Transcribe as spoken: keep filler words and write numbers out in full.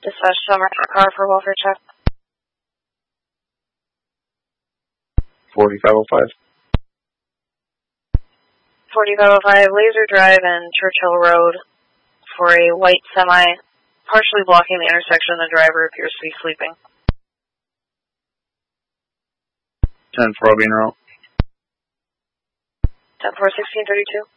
Dispatch summer car for welfare check. forty-five oh five. forty-five oh five, Laser Drive and Churchill Road for a white semi, partially blocking the intersection. The driver appears to be sleeping. ten four being route. ten four, sixteen thirty-two.